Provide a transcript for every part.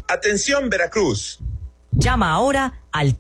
Atención Veracruz. Llama ahora al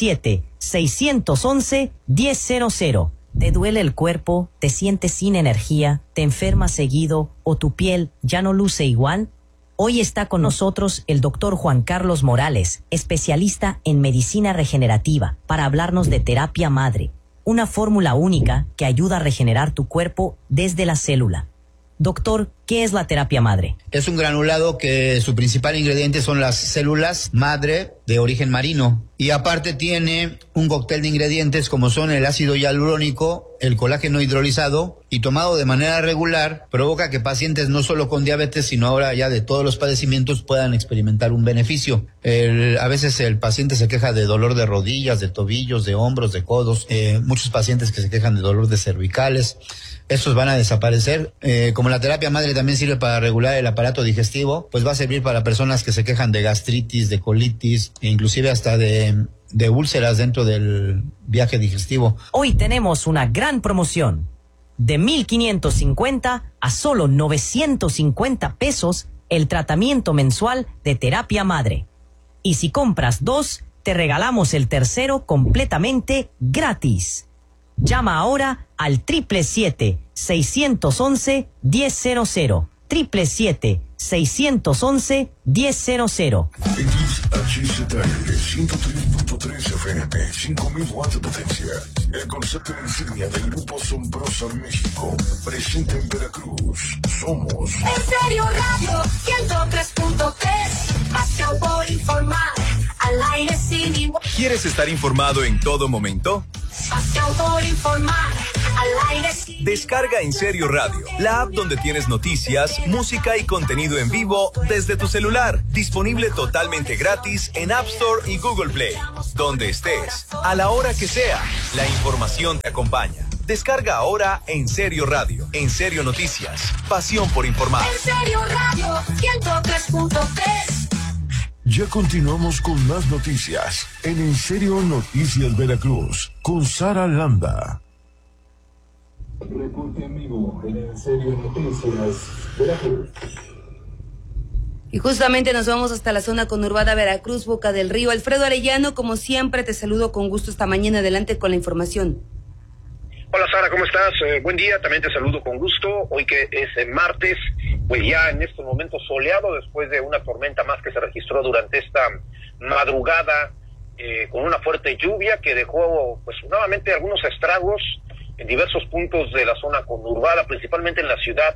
777-611-1000. ¿Te duele el cuerpo? ¿Te sientes sin energía? ¿Te enfermas seguido? ¿O tu piel ya no luce igual? Hoy está con nosotros el doctor Juan Carlos Morales, especialista en medicina regenerativa, para hablarnos de terapia madre, una fórmula única que ayuda a regenerar tu cuerpo desde la célula. Doctor, ¿qué es la terapia madre? Es un granulado que su principal ingrediente son las células madre de origen marino. Y aparte tiene un cóctel de ingredientes como son el ácido hialurónico, el colágeno hidrolizado, y tomado de manera regular provoca que pacientes no solo con diabetes, sino ahora ya de todos los padecimientos puedan experimentar un beneficio. A veces el paciente se queja de dolor de rodillas, de tobillos, de hombros, de codos. Muchos pacientes que se quejan de dolor de cervicales. Estos van a desaparecer. Como la terapia madre también sirve para regular el aparato digestivo, pues va a servir para personas que se quejan de gastritis, de colitis, e inclusive hasta de úlceras dentro del viaje digestivo. Hoy tenemos una gran promoción. De 1,550 a solo 950 pesos el tratamiento mensual de terapia madre. Y si compras 2, te regalamos el tercero completamente gratis. Llama ahora al 777-611-1000. 777-611-1000. XHZL 103.3 FM, 5.000 watts de potencia. El concepto insignia del Grupo Asombrosa México, presente en Veracruz. Somos En Serio Radio 103.3. Pasión por informar, al aire sin igual. ¿Quieres estar informado en todo momento? Pasión por informar, al aire sin Descarga En Serio Radio, la app donde tienes noticias, música y contenido en vivo desde tu celular. Disponible totalmente gratis en App Store y Google Play. Donde estés, a la hora que sea, la información te acompaña. Descarga ahora En Serio Radio, En Serio Noticias, pasión por informar. En Serio Radio 103.3. Ya continuamos con más noticias en Serio Noticias Veracruz con Sara Landa. Reporte en vivo en Serio Noticias Veracruz. Y justamente nos vamos hasta la zona conurbada Veracruz, Boca del Río. Alfredo Arellano, como siempre, te saludo con gusto esta mañana. Adelante con la información. Hola Sara, ¿cómo estás? Buen día, también te saludo con gusto. Hoy que es martes, pues ya en estos momentos soleado después de una tormenta más que se registró durante esta madrugada, con una fuerte lluvia que dejó pues nuevamente algunos estragos en diversos puntos de la zona conurbada, principalmente en la ciudad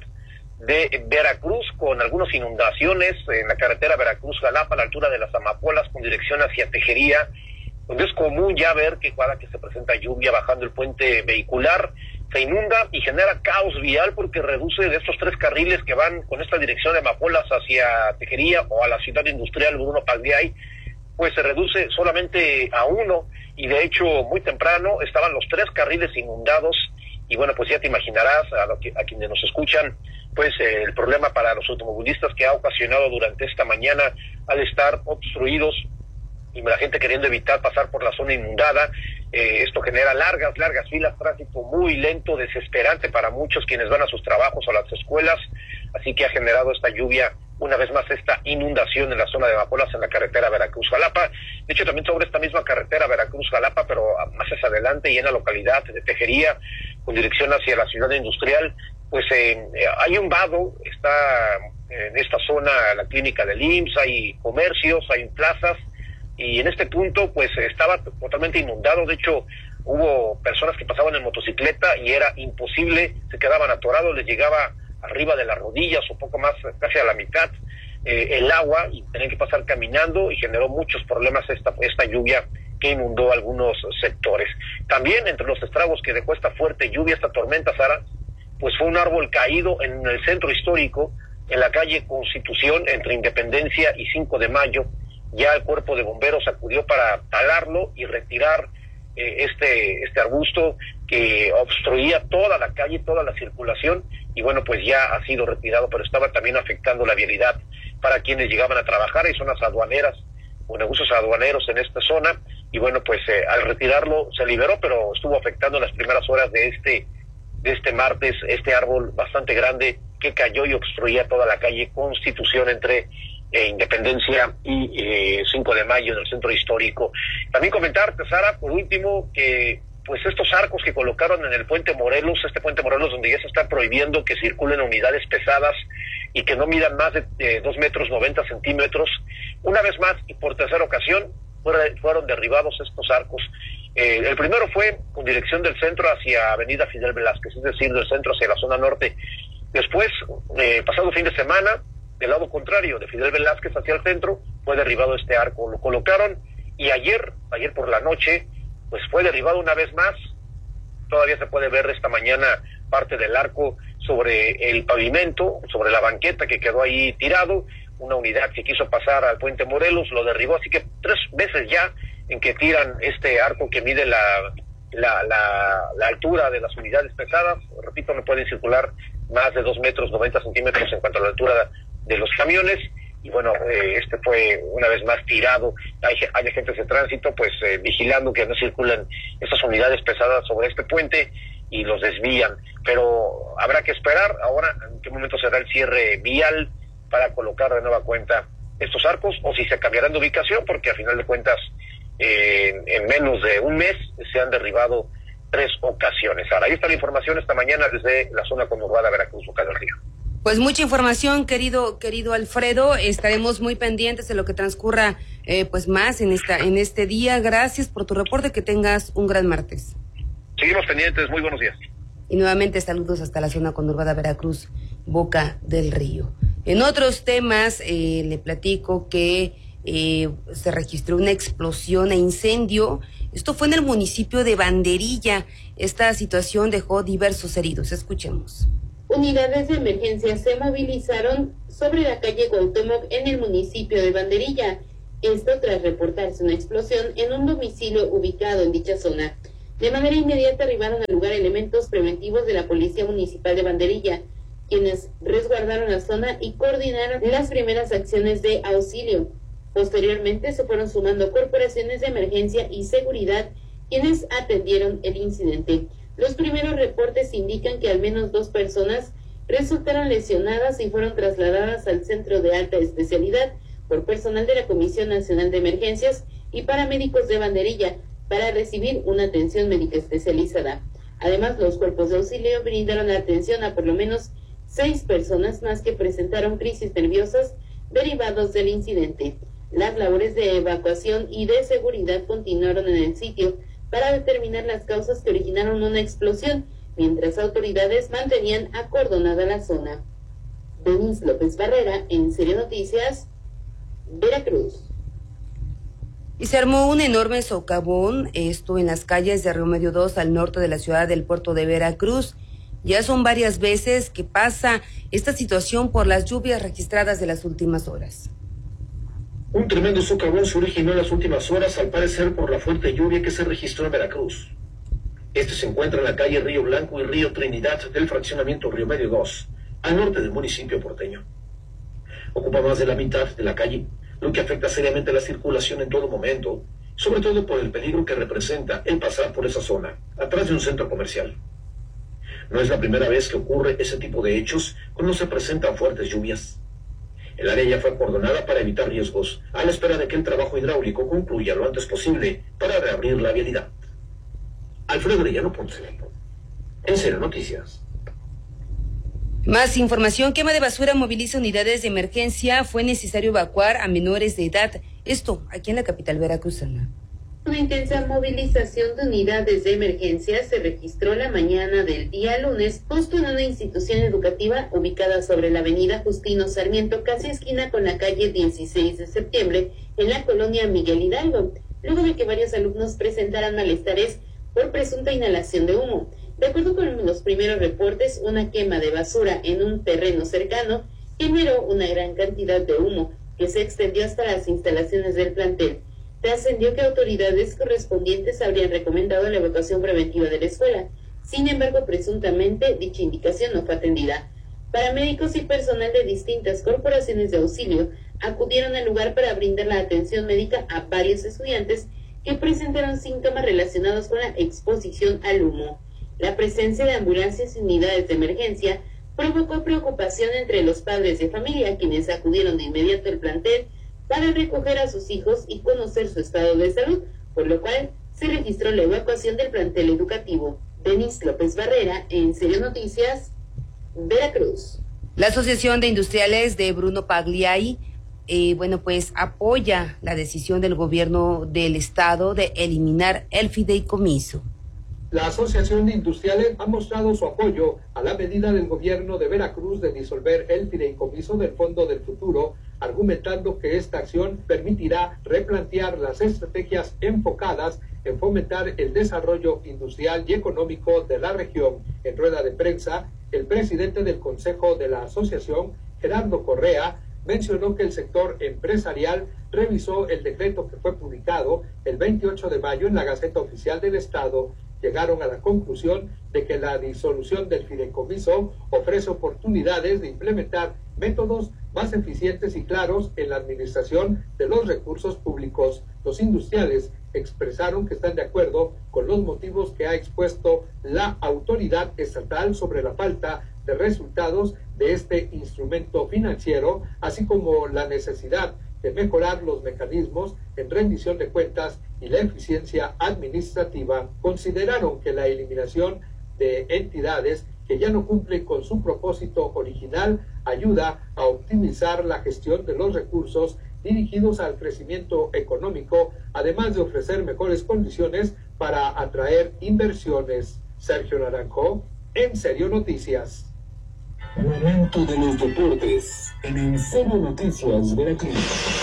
de Veracruz, con algunas inundaciones en la carretera Veracruz-Jalapa a la altura de las Amapolas con dirección hacia Tejería, donde es común ya ver que cada que se presenta lluvia bajando el puente vehicular se inunda y genera caos vial porque reduce de estos 3 carriles que van con esta dirección de Amapolas hacia Tejería o a la ciudad industrial Bruno Paldiay, pues se reduce solamente a 1 y de hecho muy temprano estaban los 3 carriles inundados y bueno, pues ya te imaginarás a quienes nos escuchan pues el problema para los automovilistas que ha ocasionado durante esta mañana al estar obstruidos y la gente queriendo evitar pasar por la zona inundada. Esto genera largas filas, tráfico muy lento, desesperante para muchos quienes van a sus trabajos o a las escuelas, así que ha generado esta lluvia, una vez más esta inundación en la zona de Amapolas en la carretera Veracruz-Jalapa. De hecho, también sobre esta misma carretera Veracruz-Jalapa, pero más hacia adelante y en la localidad de Tejería, con dirección hacia la ciudad industrial, pues hay un vado, está en esta zona la clínica del IMSS, hay comercios, hay plazas, y en este punto pues estaba totalmente inundado. De hecho hubo personas que pasaban en motocicleta y era imposible, se quedaban atorados, les llegaba arriba de las rodillas o poco más, casi a la mitad el agua y tenían que pasar caminando y generó muchos problemas esta lluvia que inundó algunos sectores. También entre los estragos que dejó esta fuerte lluvia, esta tormenta, Sara, pues fue un árbol caído en el centro histórico, en la calle Constitución, entre Independencia y 5 de Mayo. Ya el cuerpo de bomberos acudió para talarlo y retirar este arbusto que obstruía toda la calle, toda la circulación, y bueno, pues ya ha sido retirado, pero estaba también afectando la vialidad para quienes llegaban a trabajar. Hay zonas aduaneras o negocios aduaneros en esta zona, y bueno, pues al retirarlo se liberó, pero estuvo afectando en las primeras horas de este martes este árbol bastante grande que cayó y obstruía toda la calle Constitución entre Independencia y 5 de Mayo en el centro histórico. También comentarte, Sara, por último, que pues estos arcos que colocaron en el puente Morelos, este puente Morelos donde ya se está prohibiendo que circulen unidades pesadas y que no midan más de 2 metros 90 centímetros, una vez más y por tercera ocasión fueron derribados estos arcos. El primero fue con dirección del centro hacia Avenida Fidel Velázquez, es decir, del centro hacia la zona norte. Después, pasado fin de semana, del lado contrario, de Fidel Velázquez hacia el centro, fue derribado este arco. Lo colocaron y ayer por la noche, pues fue derribado una vez más. Todavía se puede ver esta mañana parte del arco sobre el pavimento, sobre la banqueta que quedó ahí tirado. Una unidad que quiso pasar al puente Morelos lo derribó, así que 3 veces ya en que tiran este arco que mide la altura de las unidades pesadas. Repito, no pueden circular más de 2 metros 90 centímetros en cuanto a la altura de los camiones. Y bueno, este fue una vez más tirado. Hay agentes de tránsito pues vigilando que no circulen estas unidades pesadas sobre este puente y los desvían, pero habrá que esperar ahora en qué momento será el cierre vial para colocar de nueva cuenta estos arcos, o si se cambiarán de ubicación, porque a final de cuentas en menos de un mes se han derribado 3 ocasiones. Ahora, ahí está la información esta mañana desde la zona conurbada Veracruz, Boca del Río. Pues mucha información, querido Alfredo. Estaremos muy pendientes de lo que transcurra pues más en este día. Gracias por tu reporte, que tengas un gran martes. Seguimos pendientes, muy buenos días. Y nuevamente saludos hasta la zona conurbada Veracruz, Boca del Río. En otros temas, le platico que se registró una explosión e incendio. Esto fue en el municipio de Banderilla. Esta situación dejó diversos heridos. Escuchemos. Unidades de emergencia se movilizaron sobre la calle Cuauhtémoc en el municipio de Banderilla. Esto tras reportarse una explosión en un domicilio ubicado en dicha zona. De manera inmediata arribaron al lugar elementos preventivos de la Policía Municipal de Banderilla, quienes resguardaron la zona y coordinaron las primeras acciones de auxilio. Posteriormente se fueron sumando corporaciones de emergencia y seguridad, quienes atendieron el incidente. Los primeros reportes indican que al menos 2 personas resultaron lesionadas y fueron trasladadas al centro de alta especialidad por personal de la Comisión Nacional de Emergencias y paramédicos de Banderilla para recibir una atención médica especializada. Además, los cuerpos de auxilio brindaron atención a por lo menos 6 personas más que presentaron crisis nerviosas derivados del incidente. Las labores de evacuación y de seguridad continuaron en el sitio para determinar las causas que originaron una explosión, mientras autoridades mantenían acordonada la zona. Denise López Barrera, en Serie Noticias, Veracruz. Y se armó un enorme socavón, esto en las calles de Río Medio 2 al norte de la ciudad del puerto de Veracruz. Ya son varias veces que pasa esta situación por las lluvias registradas de las últimas horas. Un tremendo socavón se originó en las últimas horas, al parecer por la fuerte lluvia que se registró en Veracruz. Este se encuentra en la calle Río Blanco y Río Trinidad del fraccionamiento Río Medio 2, al norte del municipio porteño. Ocupa más de la mitad de la calle, lo que afecta seriamente la circulación en todo momento, sobre todo por el peligro que representa el pasar por esa zona, atrás de un centro comercial. No es la primera vez que ocurre ese tipo de hechos cuando se presentan fuertes lluvias. El área ya fue acordonada para evitar riesgos, a la espera de que el trabajo hidráulico concluya lo antes posible para reabrir la vialidad. Alfredo Arellano Ponce, en Serie Noticias. Más información. Quema de basura moviliza unidades de emergencia. Fue necesario evacuar a menores de edad. Esto aquí en la capital veracruzana. Una intensa movilización de unidades de emergencia se registró la mañana del día lunes, justo en una institución educativa ubicada sobre la avenida Justino Sarmiento, casi esquina con la calle 16 de septiembre, en la colonia Miguel Hidalgo, luego de que varios alumnos presentaran malestares por presunta inhalación de humo. De acuerdo con los primeros reportes, una quema de basura en un terreno cercano generó una gran cantidad de humo que se extendió hasta las instalaciones del plantel. Trascendió que autoridades correspondientes habrían recomendado la evacuación preventiva de la escuela. Sin embargo, presuntamente, dicha indicación no fue atendida. Paramédicos y personal de distintas corporaciones de auxilio acudieron al lugar para brindar la atención médica a varios estudiantes que presentaron síntomas relacionados con la exposición al humo. La presencia de ambulancias y unidades de emergencia provocó preocupación entre los padres de familia, quienes acudieron de inmediato al plantel para recoger a sus hijos y conocer su estado de salud, por lo cual se registró la evacuación del plantel educativo. Denis López Barrera, en Serio Noticias, Veracruz. La Asociación de Industriales de Bruno Pagliai, pues apoya la decisión del gobierno del estado de eliminar el fideicomiso. La Asociación de Industriales ha mostrado su apoyo a la medida del gobierno de Veracruz de disolver el fideicomiso del Fondo del Futuro, argumentando que esta acción permitirá replantear las estrategias enfocadas en fomentar el desarrollo industrial y económico de la región. En rueda de prensa, el presidente del Consejo de la Asociación, Gerardo Correa, mencionó que el sector empresarial revisó el decreto que fue publicado el 28 de mayo en la Gaceta Oficial del Estado. Llegaron a la conclusión de que la disolución del fideicomiso ofrece oportunidades de implementar métodos más eficientes y claros en la administración de los recursos públicos. Los industriales expresaron que están de acuerdo con los motivos que ha expuesto la autoridad estatal sobre la falta de resultados de este instrumento financiero, así como la necesidad de mejorar los mecanismos en rendición de cuentas y la eficiencia administrativa. Consideraron que la eliminación de entidades que ya no cumplen con su propósito original ayuda a optimizar la gestión de los recursos dirigidos al crecimiento económico, además de ofrecer mejores condiciones para atraer inversiones. Sergio Naranjo, En Serio Noticias. Momento de los deportes en Serio Noticias Veracruz.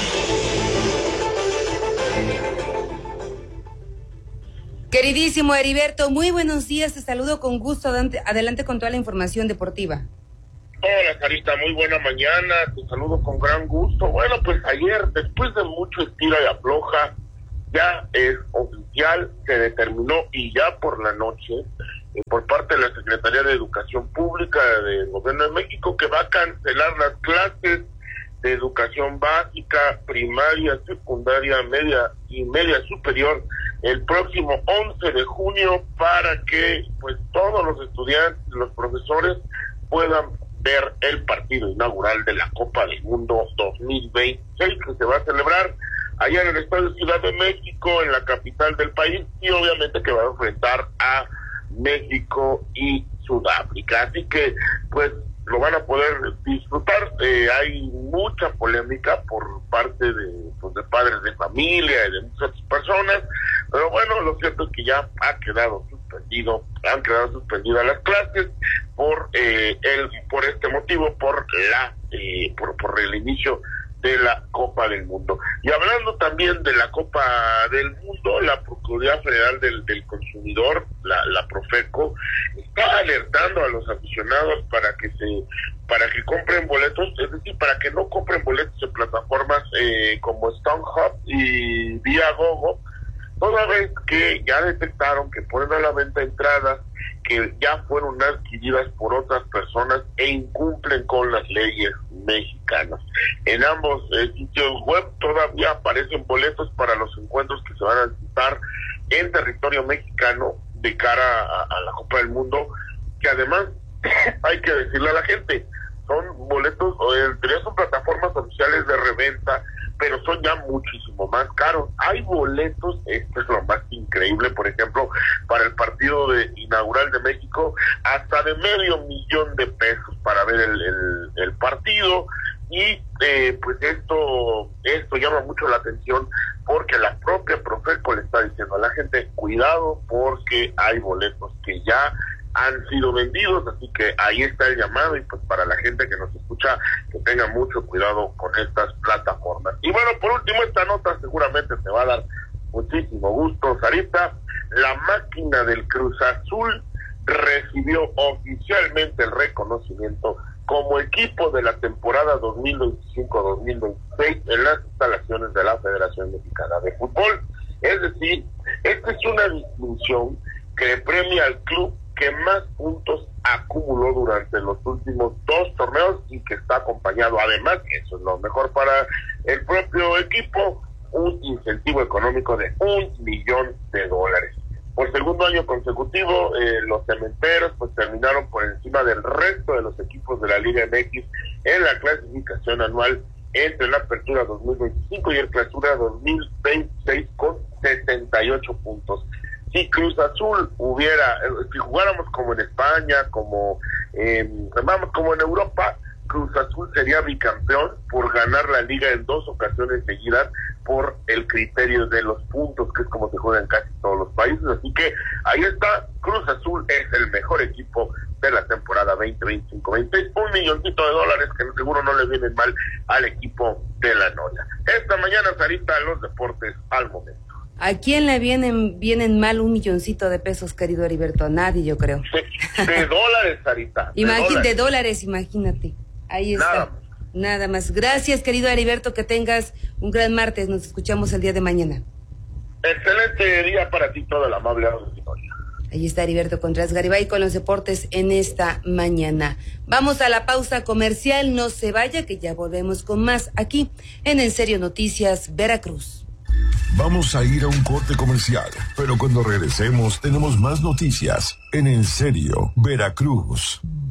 Queridísimo Heriberto, muy buenos días, te saludo con gusto, adelante con toda la información deportiva. Hola Sarita, muy buena mañana, te saludo con gran gusto. Bueno, pues ayer, después de mucho estira y afloja, ya es oficial, se determinó y ya por la noche, por parte de la Secretaría de Educación Pública del Gobierno de México, que va a cancelar las clases de educación básica, primaria, secundaria, media y media superior el próximo 11 de junio para que pues todos los estudiantes y los profesores puedan ver el partido inaugural de la Copa del Mundo 2026 que se va a celebrar allá en el Estadio Ciudad de México, en la capital del país, y obviamente que va a enfrentar a México y Sudáfrica. Así que pues lo van a poder disfrutar. Hay mucha polémica por parte de padres de familia y de muchas personas, pero bueno, lo cierto es que ya han quedado suspendidas las clases por este motivo, por el inicio de la Copa del Mundo. Y hablando también de la Copa del Mundo, la Procuraduría Federal del Consumidor, la Profeco, está alertando a los aficionados para que compren boletos, es decir, para que no compren boletos en plataformas como StubHub y Viagogo, toda vez que ya detectaron que ponen a la venta entradas que ya fueron adquiridas por otras personas e incumplen con las leyes mexicanas. En ambos sitios web todavía aparecen boletos para los encuentros que se van a disputar en territorio mexicano de cara a la Copa del Mundo, que además hay que decirle a la gente, son boletos, son plataformas oficiales de reventa, pero son ya muchísimo más caros. Hay boletos, esto es lo más increíble, por ejemplo, para el partido inaugural de México, hasta de $500,000 para ver el partido, y pues esto llama mucho la atención, porque la propia Profeco le está diciendo a la gente, cuidado, porque hay boletos que ya han sido vendidos, así que ahí está el llamado, y pues para la gente que nos escucha, que tenga mucho cuidado con estas plataformas. Y bueno, por último, esta nota seguramente te va a dar muchísimo gusto, Sarita. La máquina del Cruz Azul recibió oficialmente el reconocimiento como equipo de la temporada 2025-2026 en las instalaciones de la Federación Mexicana de Fútbol. Es decir, esta es una distinción que premia al club que más puntos acumuló durante los últimos 2 torneos y que está acompañado, además, eso es lo mejor para el propio equipo, un incentivo económico de $1 millón. Por segundo año consecutivo, los cementeros pues terminaron por encima del resto de los equipos de la Liga MX en la clasificación anual entre la apertura 2025 y el clausura 2026 con 78 puntos. Si Cruz Azul si jugáramos como en España, como en Europa, Cruz Azul sería bicampeón por ganar la liga en 2 ocasiones seguidas por el criterio de los puntos, que es como se juega en casi todos los países. Así que ahí está, Cruz Azul es el mejor equipo de la temporada 2025-26, $1 milloncito que seguro no le vienen mal al equipo de la Noria. Esta mañana, Sarita, los deportes al momento. ¿A quién le vienen mal $1 milloncito, querido Heriberto? A nadie, yo creo. De dólares, Sarita. De dólares, imagínate. Ahí está. Nada más. Gracias, querido Heriberto, que tengas un gran martes. Nos escuchamos el día de mañana. Excelente día para ti, todo el amable auditorio. Ahí está Heriberto Contreras Garibay con los deportes en esta mañana. Vamos a la pausa comercial. No se vaya, que ya volvemos con más aquí en Serio Noticias Veracruz. Vamos a ir a un corte comercial, pero cuando regresemos tenemos más noticias en Serio Veracruz.